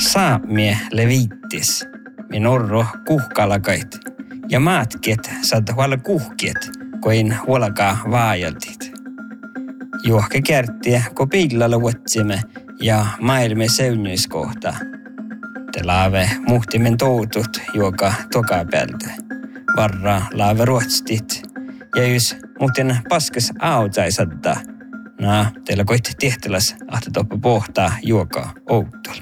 Saamie levittis, min orro kuhkalakait. Ja maatkiet saat huolla kuhkiet, kuin huolakaa vaajaltit. Juohke kärttiä, kun piillalla vuotsimme ja maailme seunyiskohta. Te laave muhtimen toutut, joka toka päältä. Varra laave ruotstit. Ja jos muhtin paskas autaisadda, teillä koitti tehtäläs ahtetoppa pohtaa juokaa outolla.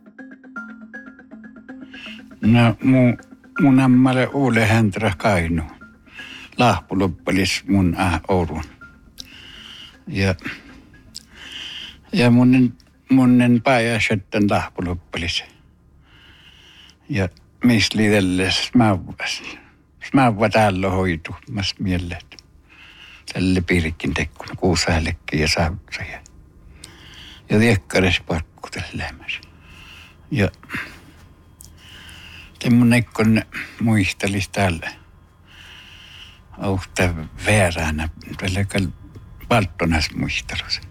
No, mun ammalle Uule Hänträ Kainu. Lahpuloppalis mun Oulun. Ja munnen pääjäsetten lahpuloppalis. Ja mis liidelles smaavva täällä hoitu, mas miellet. Tälle piirikin tekkun kuusahällekin ja saavutsaja. Ja tiekkares pakku tällä lämmäs. Ja mun ekkon muistelis täällä. Ohta vääränä, pelkäl palttonas muistelus.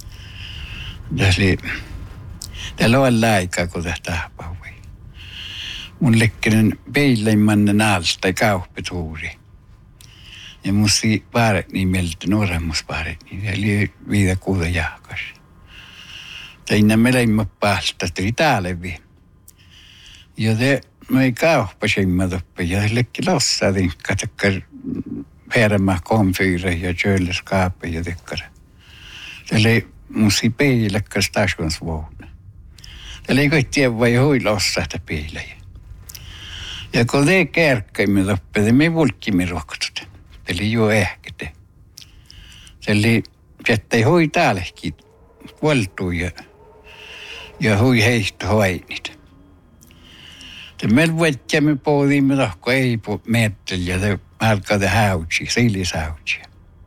Täällä on aikaa, kun tästä tapahtui. Mun lekkinen peileimannen alsta kauppituuri. Ja musti paaret nimeltä, nuoremuspaaret, eli 5-6 jahkas. Teinä meleimmä päästä, tuli täälevi. Ja me ei kauppasimmat oppe, ja lekki lossatin, katakkar färmä komfyre ja kylskåp ja tekkar. Eli musti peilekka stationsvågna. Eli ei tiedä vai hui lossata peilejä. Ja kun te kärkkäimme oppe, me vulkkimme rohkotut. Eli jo ehkete. Eli jättäi hui täälläkin vuoltuu ja hui heistä hoinit. Me vuottiamme pohdimme tohko ei po metteli ja te alkaa te hautsi, siilisautsi.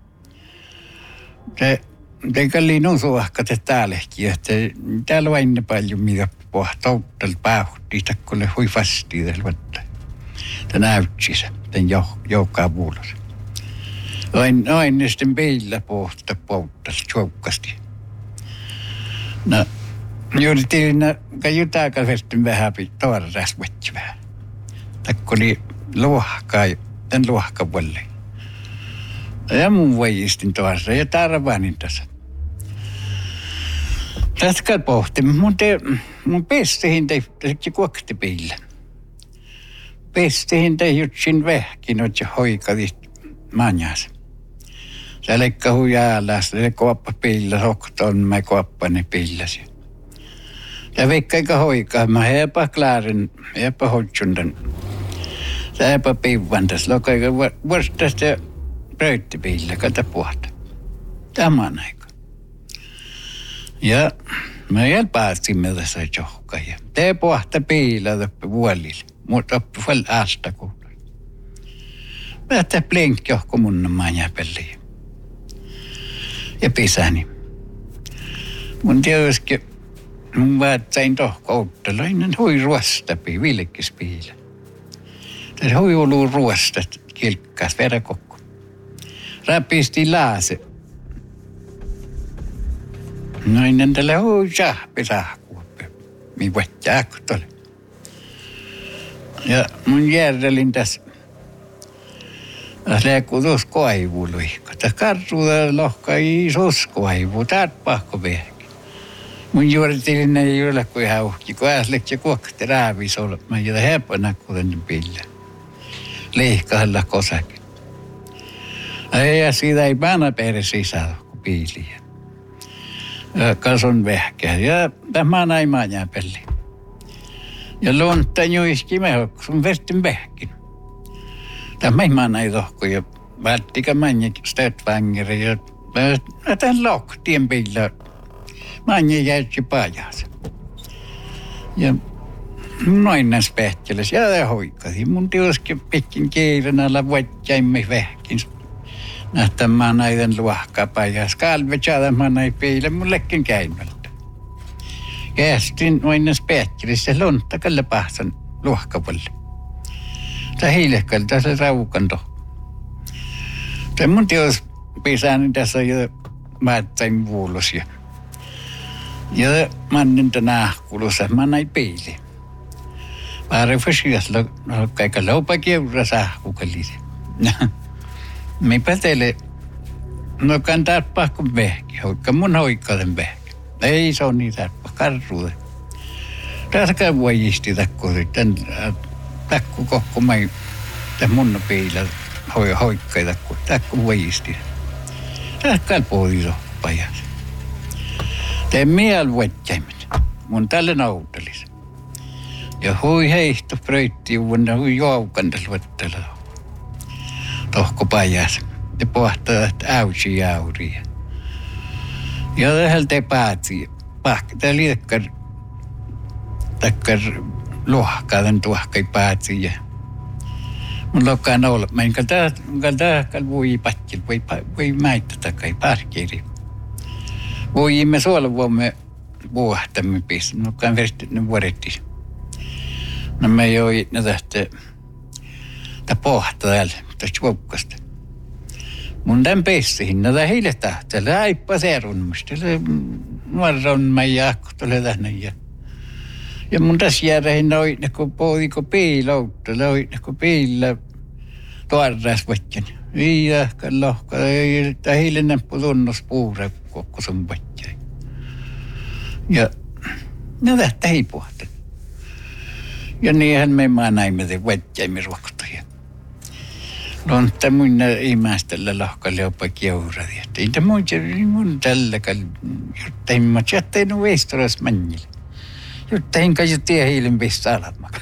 Te kalliin usuahka te täälläkin, että täällä on aina paljon mitä pohtouttel pähtiitä, kun le hui fastii tällä vuotta. Te näytsisä, ten joukaa vuulossa. Aina sitten peillä pohtaa tjoukasti. No, juuri tilinä, kun jotain vertin vähän pitää rasvatsi vähän. Takko oli luohkaa, tämän luohkapuolelle. Ja mun vaijistin tuossa ja tarvaanin tässä. Tästä pohti, mun pestihin tehtiin kuoktipeillä. Pestihin tehtiin vähkin, että hoikadit manjas. Se lekka huijalla, se kuoppa pillä, sokton, mä kuoppani pillasi. Ja vaikka eikä hoikaa, mä heipä klaarin, heipä hotsundan. Se heipä piivan tässä, lokaika vuostasta pröyttipillä, kata puhta. Tämän aika. Ja mä jäl päästimme tässä johka. Ja te puhta piillä toppi vuolille, mutta oppi vuol aasta kuulla. Mä te plenkki johko mun manjapelliin. Ja pisäni. Mun tietysti mun vaatsain tohko outtalainen hui ruostapi, vilkkispiilä. Tässä hui olu ruostat kilkkaas veräkokku. Rapisti laase. Noinen tällä hui sahpi sahkuoppi. Mi vuotta aktolle. Ja mun järjelin tässä. Läkku tuossa koivu luikka. Tässä karsuuta lohka isos koivu. Täältä pahko vehki. Mun juuritilin ei ole kuin hauhki. Kun äsleksi kuokti raavis olema. Ja hepana kuten pillä. Leihkahalla kosakin. Ja siitä ei pääna perä sisään kuin piiliä. Kason vehkää. Ja tämä on aimaan jääpelli. Ja luonta juiski mehokku. Sun vertin vehkin. Tämä ei maana tohko ja välttikä manja stötvangeri ja tämän lohtien pillä manja jäytsi pajas. Ja noin näs pähtäläs ja hoikasi. Mun tiuskin pikkin kiiren alla vuotjaimme vähkin. Nähtämään näiden luohkaa pajas. Kalvetsaada mä näin peille mullekin käynnöltä. Kästin noin näs pähtäläs ja lonttakalle pahsan luohkapuolelle. Tämä hiilehkali tässä raukanto. Tämä mun teos pisääni tässä jo määttäin vuulos. Ja mannen tänä kulussa mä näin peili. Vaan fasiasla kaikka laupa keura sahkukalisi. Me pätele no kantaa pakko vähki, hoikka mun hoikkaden vähki. Ei se on niitä karruude. Tässä käy vuojisti takku kokko mai mun peillä hoikkai takku vuojisti. Tässä käy pohdiso pajas. Tee miel vuotjaimet. Mun tälle nautelis. Ja hui heihto pröytti vuonna hui joukandel vuottella. Tohko pajas. Ja pohtaa, että äysi jauria. Ja tähän te päätsi. Tämä liikkar lohkaadan tuohkai päätsi. Ja mun lokkaan olla. Mä en kaltaa voi patjil. Voi mäittä takai parkiri. Voimme suolvoimme vuohtamme pistä. Lokkaan verstinen vuorettis. No me joi tästä pohtaa täällä. Tästä vuokkasta. Mun tämän pessihin, näitä heille tähtää, äippä serunmusta, nuoron mä jaakkohtele tänne. Ja mun tässä järjehin noin, kun pohdiko piiloutta, noin, kun piillä tuoreas võtjan. Viiähkän lohka, tai heille näppä tunnos puure koko sun võtjan. Ja ne tähtää ei pohtaa. Ja niinhän me näimme te võtjaimme ruokottajia. No, että mun ihmästellä lohkalle jopa kiuradi. Että ei mun tälläkään, jotta en mä jättäin veistoras mannille. Jotta en kai tiedä hiilen pistä alatmak.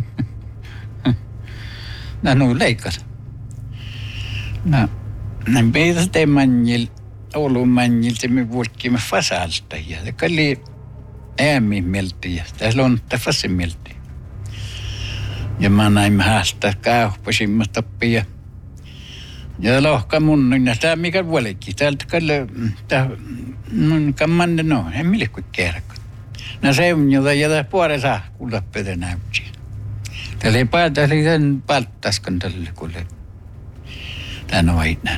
No, leikas. No, näin peitä te mannille, Oulun mannille, se me vuolkimme fasalta. Ja se kalli äämin melti ja tässä on fasin melti. Ja mä näin haastaa kauppasimme toppia. Ja lohka mun, ja tämä mikä vuolekin. Täältä kalle, mun kammanne no, en mille kuin kerkot. No se on jota jätä puolella saa kuulla pötä näytsiä. Täällä ei päätä, oli tämän palttaskan tälle kuule. Tän on aina.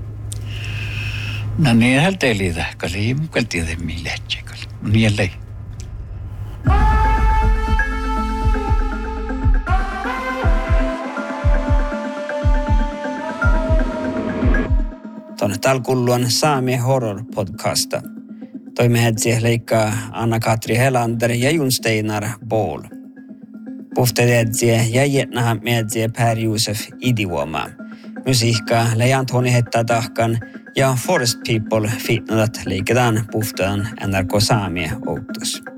No niin, hän teili tähkäli, ei mukaan tiedä millä hetsäkäli. Niin ei. Tuonne talkulluan Saami Horror podcasta. Toimme hetsi leikkaa Anna-Katri Helander ja Jon Steinar Bål. Puhte hetsi ja jätnähän mietsi Per Josef Idivuoma. Musiikka leijant honi hettä tahkan ja Forest People fitnadat leikadaan puhtaan NRK Saami outus.